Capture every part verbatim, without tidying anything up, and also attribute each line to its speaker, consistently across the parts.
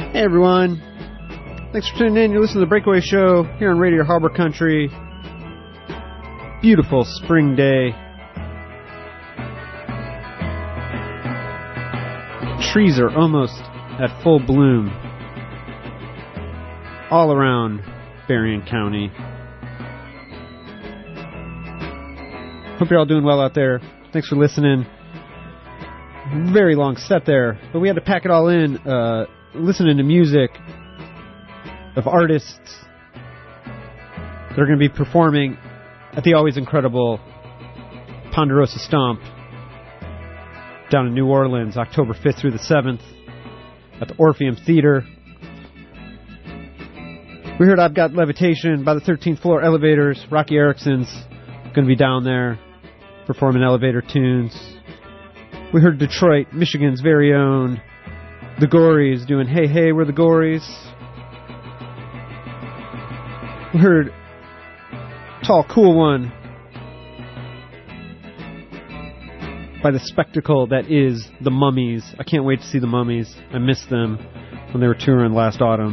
Speaker 1: Hey everyone, thanks for tuning in. You're listening to the Breakaway Show here on Radio Harbor Country. Beautiful spring day. Trees are almost at full bloom all around Berrien County. Hope you're all doing well out there. Thanks for listening. Very long set there, but we had to pack it all in, uh, listening to music of artists that are going to be performing at the always incredible Ponderosa Stomp down in New Orleans, October fifth through the seventh at the Orpheum Theater. We heard I've Got Levitation by the thirteenth Floor Elevators. Rocky Erickson's going to be down there performing elevator tunes. We heard Detroit, Michigan's very own The Gories doing Hey Hey We're the Gories. We heard Tall Cool One by the spectacle that is The Mummies. I can't wait to see The Mummies. I missed them when they were touring last autumn.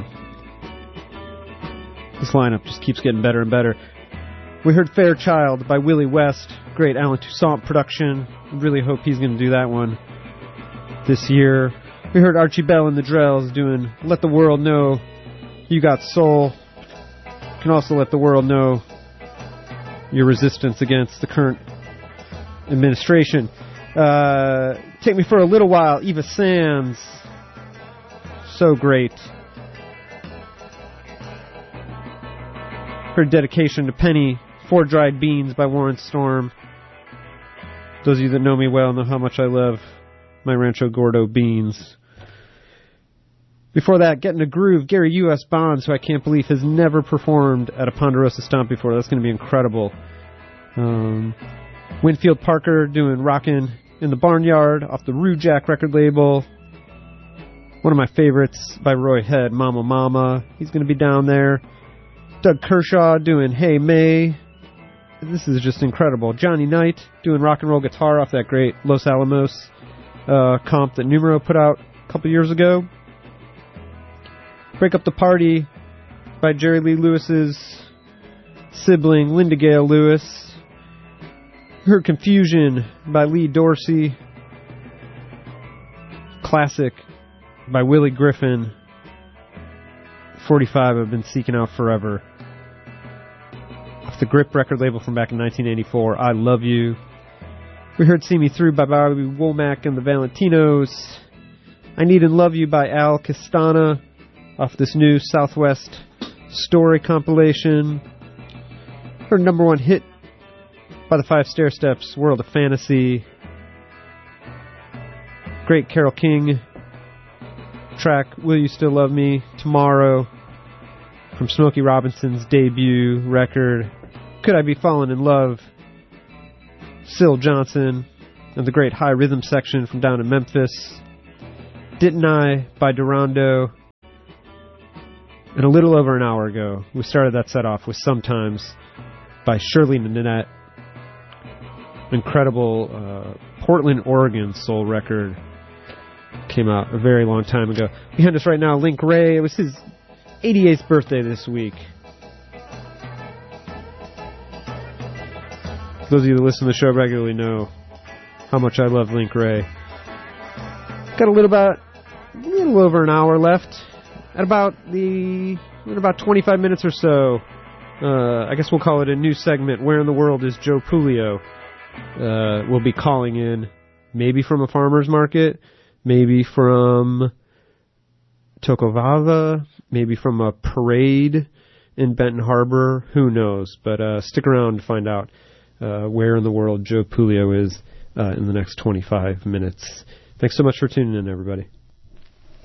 Speaker 1: This lineup just keeps getting better and better. We heard Fairchild by Willie West. Great Alan Toussaint production. Really hope he's going to do that one this year. We heard Archie Bell and the Drells doing Let the World Know You Got Soul. You can also let the world know your resistance against the current administration. Uh, Take Me for a Little While, Eva Sands. So great. Her dedication to Penny, Four Dried Beans by Warren Storm. Those of you that know me well know how much I love my Rancho Gordo beans. Before that, Getting a Groove, Gary U S. Bonds, who I can't believe has never performed at a Ponderosa Stomp before. That's going to be incredible. Um, Winfield Parker doing Rockin' in the Barnyard off the Rue Jack record label. One of my favorites by Roy Head, Mama Mama. He's going to be down there. Doug Kershaw doing Hey May. This is just incredible. Johnny Knight doing rock and roll guitar off that great Los Alamos uh, comp that Numero put out a couple years ago. Break Up the Party by Jerry Lee Lewis's sibling, Linda Gale Lewis. Heard Confusion by Lee Dorsey. Classic by Willie Griffin. forty-five I've been seeking out forever. Off the Grip record label from back in nineteen eighty-four, I Love You. We heard See Me Through by Bobby Womack and the Valentinos. I Need and Love You by Al Castana off this new Southwest Story compilation. Heard Number One Hit by the Five Stair Steps, World of Fantasy. Great Carole King track, Will You Still Love Me, Tomorrow, from Smokey Robinson's debut record. Could I Be Falling in Love, Syl Johnson and the great High Rhythm Section from down in Memphis. Didn't I by Durando. And a little over an hour ago, we started that set off with Sometimes by Shirley Nanette. Incredible uh, Portland, Oregon soul record. Came out a very long time ago. Behind us right now, Link Wray. It was his eighty-eighth birthday this week. Those of you that listen to the show regularly know how much I love Link Wray. Got a little about, a little over an hour left. At about the, in about twenty-five minutes or so, uh, I guess we'll call it a new segment. Where in the world is Joe Puleo? Uh, we'll be calling in, maybe from a farmer's market, maybe from Tocovava, maybe from a parade in Benton Harbor. Who knows? But uh, stick around to find out uh, where in the world Joe Puleo is uh, in the next twenty-five minutes. Thanks so much for tuning in, everybody.